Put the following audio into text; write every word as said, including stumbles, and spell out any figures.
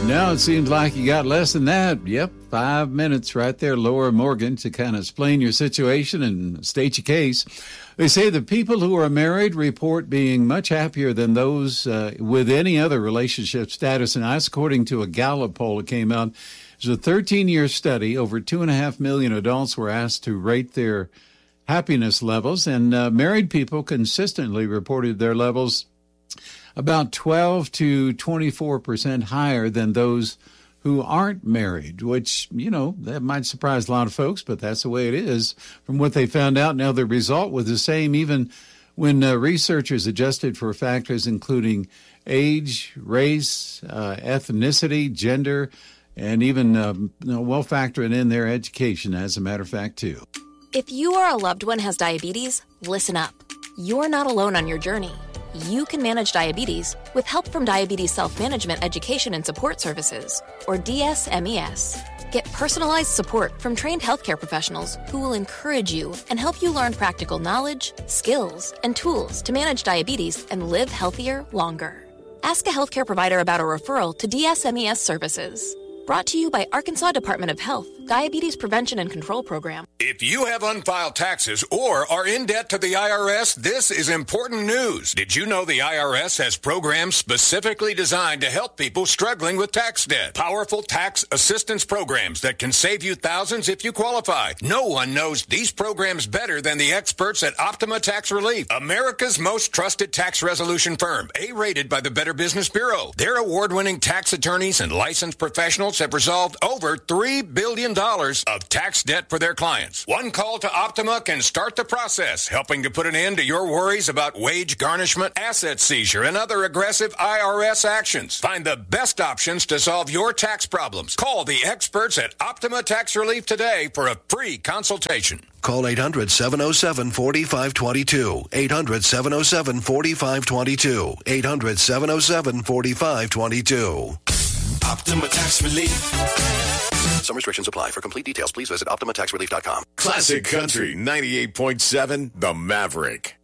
Now it seems like you got less than that. Yep, five minutes right there, Laura Morgan, to kind of explain your situation and state your case. They say the people who are married report being much happier than those uh, with any other relationship status. And that's according to a Gallup poll that came out. It was a thirteen-year study. Over two and a half million adults were asked to rate their happiness levels. And uh, married people consistently reported their levels about twelve to twenty-four percent higher than those who aren't married, which, you know, that might surprise a lot of folks, but that's the way it is from what they found out. Now, the result was the same even when uh, researchers adjusted for factors including age, race, uh, ethnicity, gender, and even, um, you know, well, factoring in their education, as a matter of fact, too. If you or a loved one has diabetes, listen up. You're not alone on your journey. You can manage diabetes with help from Diabetes Self-Management Education and Support Services, or D S M E S. Get personalized support from trained healthcare professionals who will encourage you and help you learn practical knowledge, skills, and tools to manage diabetes and live healthier longer. Ask a healthcare provider about a referral to D S M E S services. Brought to you by Arkansas Department of Health, Diabetes Prevention and Control Program. If you have unfiled taxes or are in debt to the I R S, this is important news. Did you know the I R S has programs specifically designed to help people struggling with tax debt? Powerful tax assistance programs that can save you thousands if you qualify. No one knows these programs better than the experts at Optima Tax Relief, America's most trusted tax resolution firm, A-rated by the Better Business Bureau. Their award-winning tax attorneys and licensed professionals have resolved over three billion dollars of tax debt for their clients. One call to Optima can start the process, helping to put an end to your worries about wage garnishment, asset seizure, and other aggressive I R S actions. Find the best options to solve your tax problems. Call the experts at Optima Tax Relief today for a free consultation. Call eight hundred, seven oh seven, four five two two. eight hundred, seven oh seven, four five two two. eight hundred, seven oh seven, four five two two. Optima Tax Relief. Some restrictions apply. For complete details, please visit optima tax relief dot com. Classic Country ninety-eight point seven, The Maverick.